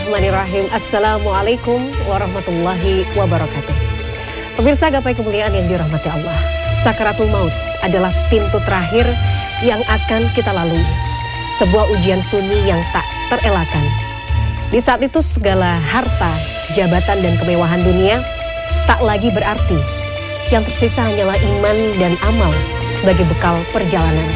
Bismillahirrahmanirrahim. Assalamualaikum warahmatullahi wabarakatuh. Pemirsa gapai kemuliaan yang dirahmati Allah, sakaratul maut adalah pintu terakhir yang akan kita lalui. Sebuah ujian sunyi yang tak terelakkan. Di saat itu segala harta, jabatan dan kemewahan dunia tak lagi berarti. Yang tersisa hanyalah iman dan amal sebagai bekal perjalanan.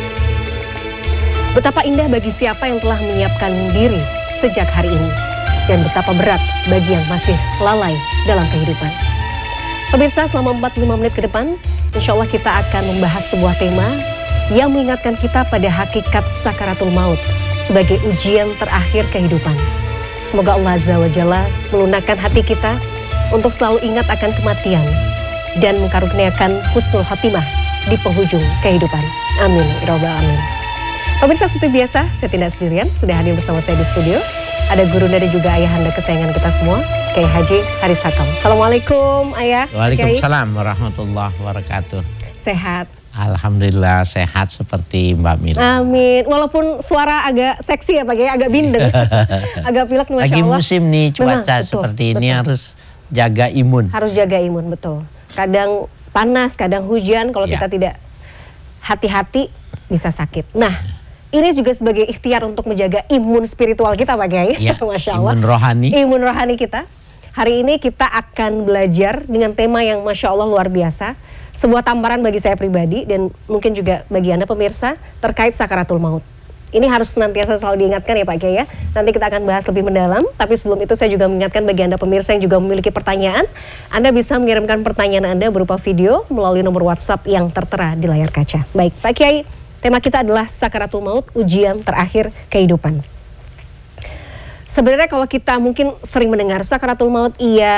Betapa indah bagi siapa yang telah menyiapkan diri sejak hari ini. Dan betapa berat bagi yang masih lalai dalam kehidupan. Pemirsa, selama 45 menit ke depan, insya Allah kita akan membahas sebuah tema yang mengingatkan kita pada hakikat sakaratul maut sebagai ujian terakhir kehidupan. Semoga Allah Azza wa Jalla melunakkan hati kita untuk selalu ingat akan kematian dan mengkaruniakan husnul khotimah di penghujung kehidupan. Amin. Ya Rabbal Alamin. Pemirsa, seperti biasa, saya tidak sendirian, sudah hadir bersama saya di studio. Ada gurunda dan juga ayahanda kesayangan kita semua, Kiai Haji Haris Hakam. Assalamualaikum Ayah. Waalaikumsalam warahmatullahi wabarakatuh. Sehat? Alhamdulillah sehat seperti Mbak Mila. Amin. Walaupun suara agak seksi ya Pak Kiai, agak bindeng. Agak pilek, Masya Lagi Allah. musim nih cuaca Memang, seperti betul, ini harus jaga imun. Harus jaga imun, betul. Kadang panas, kadang hujan, kalau Ya. kita tidak hati-hati bisa sakit. Nah, ini juga sebagai ikhtiar untuk menjaga imun spiritual kita Pak Kiai. Ya, Masya Allah. imun rohani. Imun rohani kita. Hari ini kita akan belajar dengan tema yang Masya Allah luar biasa. Sebuah tamparan bagi saya pribadi dan mungkin juga bagi Anda pemirsa terkait sakaratul maut. Ini harus senantiasa selalu diingatkan ya Pak Kiai ya. Nanti kita akan bahas lebih mendalam. Tapi sebelum itu saya juga mengingatkan bagi Anda pemirsa yang juga memiliki pertanyaan. Anda bisa mengirimkan pertanyaan Anda berupa video melalui nomor WhatsApp yang tertera di layar kaca. Baik Pak Kiai, tema kita adalah sakaratul maut, ujian terakhir kehidupan. Sebenarnya kalau kita mungkin sering mendengar sakaratul maut,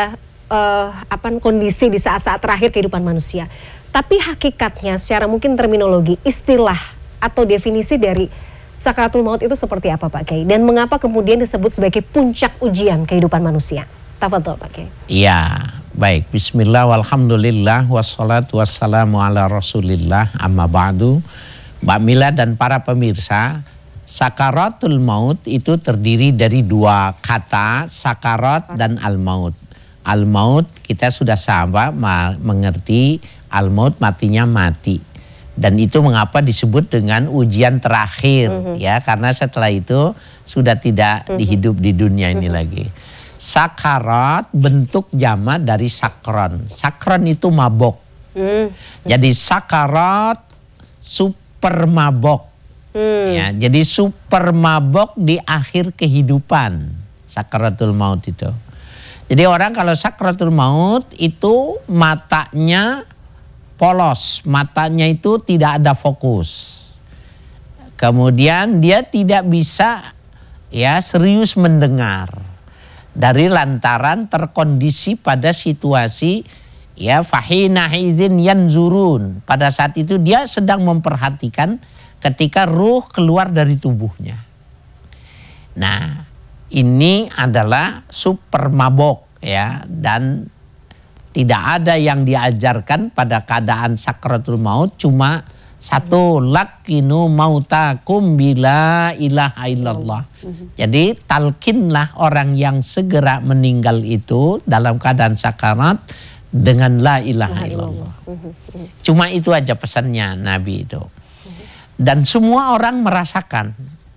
kondisi di saat-saat terakhir kehidupan manusia. Tapi hakikatnya secara mungkin terminologi, istilah atau definisi dari sakaratul maut itu seperti apa Pak Kiai? Dan mengapa kemudian disebut sebagai puncak ujian kehidupan manusia? Tafadhol Pak Kiai. Iya, baik. Bismillah walhamdulillah wassalatu wassalamu ala rasulillah amma ba'du. Mbak Mila dan para pemirsa, sakaratul maut itu terdiri dari dua kata, sakarat dan al-maut. Al-maut kita sudah sama mengerti, al-maut matinya mati. Dan itu mengapa disebut dengan ujian terakhir, ya, karena setelah itu sudah tidak dihidup di dunia ini lagi. Sakarat bentuk jamak dari sakron. Sakron itu mabok. Jadi sakarat super mabok. Ya, jadi super mabok di akhir kehidupan, sakaratul maut itu. Jadi orang kalau sakaratul maut itu matanya polos, matanya itu tidak ada fokus. Kemudian dia tidak bisa ya serius mendengar dari lantaran terkondisi pada situasi ya fahina izin yanzurun. Pada saat itu dia sedang memperhatikan ketika ruh keluar dari tubuhnya. Nah, ini adalah super mabok ya, dan tidak ada yang diajarkan pada keadaan sakaratul maut, cuma satu, lakinu mautakum bila ilaha illallah. Jadi talkinlah orang yang segera meninggal itu dalam keadaan sakarat dengan la ilaha illallah. Cuma itu aja pesannya Nabi itu. Dan semua orang merasakan.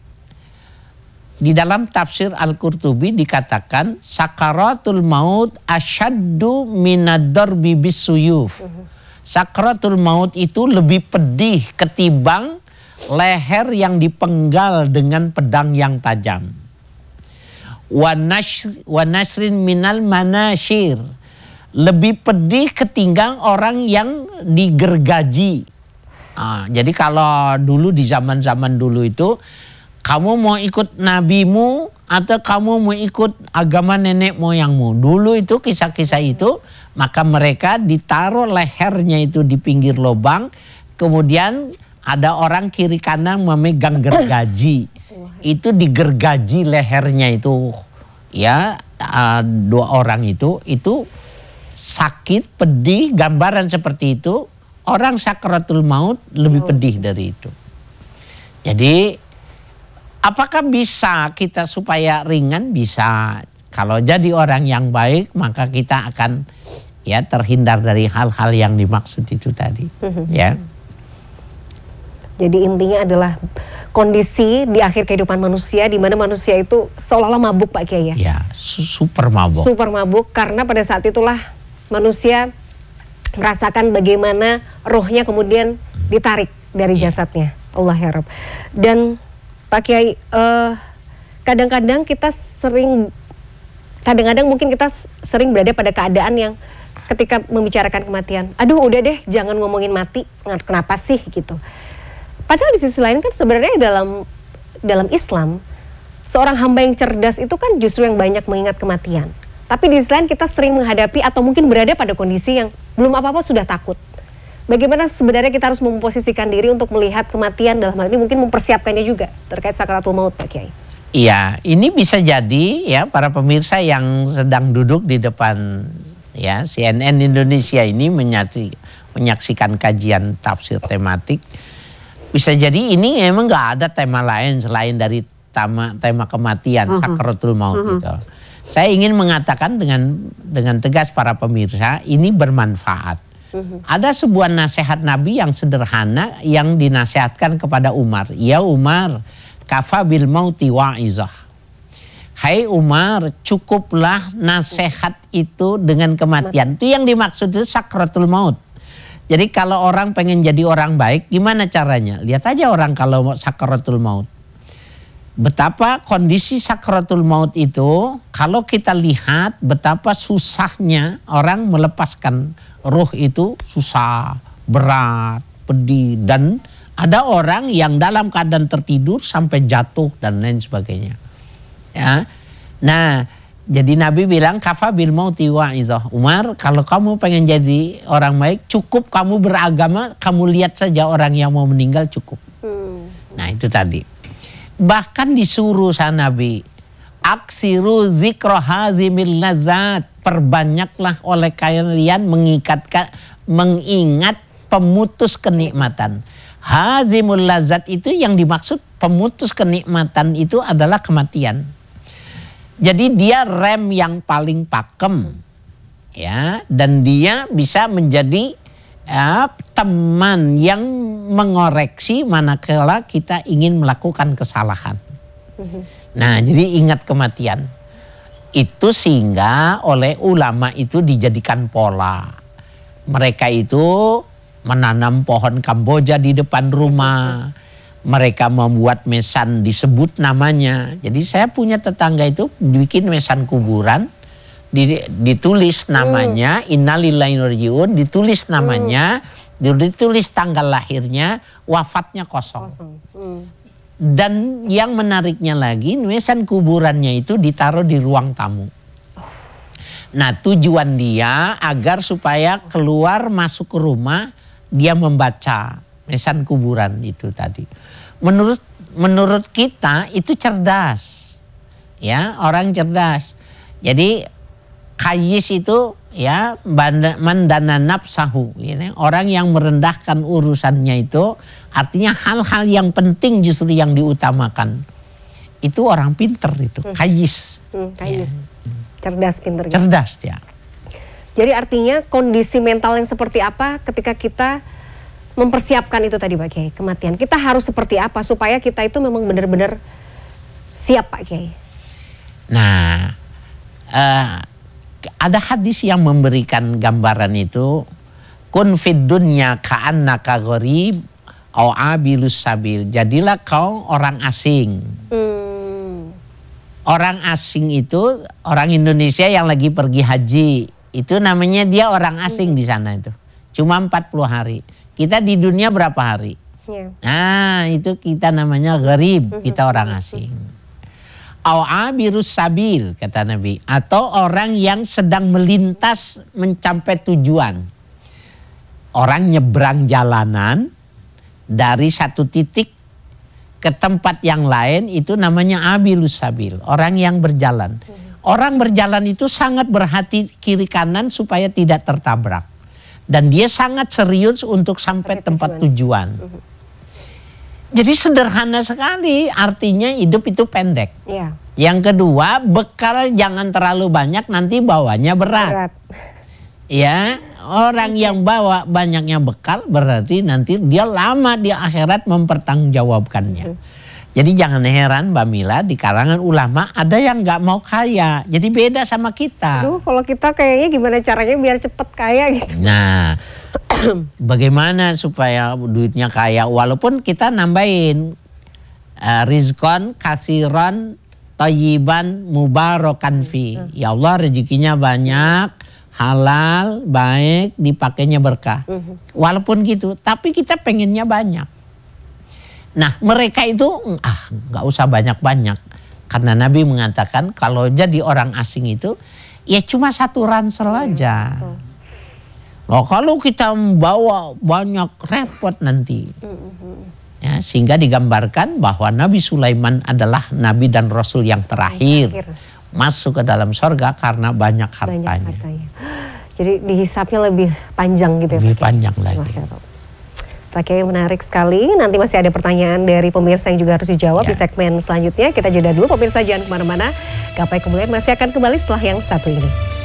Di dalam tafsir Al-Qurtubi dikatakan sakaratul maut asyaddu minad darbi bisuyuf. Sakaratul maut itu lebih pedih ketimbang leher yang dipenggal dengan pedang yang tajam. Wa nasrin minal manashir. Lebih pedih ketimbang orang yang digergaji. Jadi kalau dulu di zaman-zaman dulu itu kamu mau ikut nabimu atau kamu mau ikut agama nenek moyangmu. Dulu itu kisah-kisah itu, maka mereka ditaruh lehernya itu di pinggir lubang. Kemudian ada orang kiri kanan memegang gergaji. Itu digergaji lehernya itu. Ya, dua orang itu sakit, pedih, gambaran seperti itu. Orang sakaratul maut lebih pedih dari itu. Jadi Apakah bisa kita supaya ringan? Bisa. Kalau jadi orang yang baik, maka kita akan ya terhindar dari hal-hal yang dimaksud itu tadi. Ya. Jadi intinya adalah kondisi di akhir kehidupan manusia di mana manusia itu seolah-olah mabuk, Pak Kiai ya. Ya, super mabuk. Super mabuk karena pada saat itulah manusia merasakan bagaimana rohnya kemudian ditarik dari jasadnya. Allah ya Rabb. Dan Pak Kiai, kadang-kadang mungkin kita sering berada pada keadaan yang ketika membicarakan kematian, aduh udah deh jangan ngomongin mati, kenapa sih gitu. Padahal di sisi lain kan sebenarnya dalam Islam, seorang hamba yang cerdas itu kan justru yang banyak mengingat kematian. Tapi di sisi lain kita sering menghadapi atau mungkin berada pada kondisi yang belum apa-apa sudah takut. Bagaimana sebenarnya kita harus memposisikan diri untuk melihat kematian, dalam hal ini mungkin mempersiapkannya juga terkait sakaratul maut, Pak Kiai? Iya, ini bisa jadi ya para pemirsa yang sedang duduk di depan ya CNN Indonesia ini menyaksikan kajian tafsir tematik. Bisa jadi ini emang nggak ada tema lain selain dari tema kematian, sakaratul maut gitu. Saya ingin mengatakan dengan tegas para pemirsa, ini bermanfaat. Ada sebuah nasihat Nabi yang sederhana yang dinasihatkan kepada Umar. Ya Umar, kafa bil mauti wa'izah. Hai Umar, cukuplah nasihat itu dengan kematian. Itu yang dimaksud itu sakaratul maut. Jadi kalau orang pengen jadi orang baik, gimana caranya? Lihat aja orang kalau sakaratul maut. Betapa kondisi sakaratul maut itu, kalau kita lihat betapa susahnya orang melepaskan ruh itu, susah, berat, pedih. Dan ada orang yang dalam keadaan tertidur sampai jatuh dan lain sebagainya. Ya. Nah, jadi Nabi bilang kafa bil mauti wa'izah. Umar, kalau kamu pengen jadi orang baik, cukup kamu beragama, kamu lihat saja orang yang mau meninggal cukup. Nah, itu tadi. Bahkan disuruh sama Nabi, aksiru zikro hazimil lazat, perbanyaklah oleh kalian mengingat pemutus kenikmatan. Hazimul lazat itu yang dimaksud pemutus kenikmatan itu adalah kematian. Jadi dia rem yang paling pakem, ya, dan dia bisa menjadi teman yang mengoreksi manakala kita ingin melakukan kesalahan. Nah, jadi ingat kematian. Itu sehingga oleh ulama itu dijadikan pola. Mereka itu menanam pohon Kamboja di depan rumah. Mereka membuat mesan disebut namanya. Jadi saya punya tetangga itu bikin mesan kuburan. Ditulis namanya, innalillahi wa inna ilaihi raji'un, ditulis namanya, ditulis tanggal lahirnya, wafatnya kosong. Dan yang menariknya lagi, mesan kuburannya itu ditaruh di ruang tamu. Nah, tujuan dia agar supaya keluar masuk ke rumah, dia membaca mesan kuburan itu tadi. Menurut kita itu cerdas, ya, orang cerdas. Jadi kayis itu ya mandana nafsahu, ya, orang yang merendahkan urusannya itu artinya hal-hal yang penting justru yang diutamakan. Itu orang pinter itu, kayis. Kayis. Ya. Cerdas, pinter. Cerdas ya. Jadi artinya kondisi mental yang seperti apa ketika kita mempersiapkan itu tadi Pak Kiai, kematian. Kita harus seperti apa supaya kita itu memang benar-benar siap Pak Kiai? Nah, ada hadis yang memberikan gambaran itu, kun fid dunya ka'annaka gharib au abilus sabil. Jadilah kau orang asing. Orang asing itu orang Indonesia yang lagi pergi haji. Itu namanya dia orang asing di sana itu. Cuma 40 hari. Kita di dunia berapa hari? Nah, itu kita namanya gharib, kita orang asing. Au abirus sabil kata Nabi, atau orang yang sedang melintas mencapai tujuan. Orang nyebrang jalanan dari satu titik ke tempat yang lain, itu namanya abilus sabil, orang yang berjalan. Orang berjalan itu sangat berhati kiri kanan supaya tidak tertabrak. Dan dia sangat serius untuk sampai tempat tujuan. Jadi sederhana sekali, artinya hidup itu pendek. Iya. Yang kedua, bekal jangan terlalu banyak, nanti bawanya berat. Ya, orang yang bawa banyaknya bekal berarti nanti dia lama di akhirat mempertanggungjawabkannya. Jadi jangan heran Mbak Mila, di kalangan ulama ada yang nggak mau kaya, jadi beda sama kita. Aduh, kalau kita kayaknya gimana caranya biar cepet kaya gitu. Nah, bagaimana supaya duitnya kaya, walaupun kita nambahin rizkon kasiron thayyiban mubarakan fi. Ya Allah, rezekinya banyak, halal, baik, dipakainya berkah. Walaupun gitu, tapi kita pengennya banyak. Nah, mereka itu nggak usah banyak-banyak, karena Nabi mengatakan kalau jadi orang asing itu ya cuma satu ransel aja. Oh, kalau kita membawa banyak repot nanti. Ya, sehingga digambarkan bahwa Nabi Sulaiman adalah Nabi dan Rasul yang terakhir masuk ke dalam surga karena banyak hartanya. Jadi dihisapnya lebih panjang gitu ya. Lebih panjang lagi. Oke, menarik sekali. Nanti masih ada pertanyaan dari pemirsa yang juga harus dijawab di segmen selanjutnya. Kita jeda dulu, pemirsa jangan kemana-mana. Gapai Kemuliaan masih akan kembali setelah yang satu ini.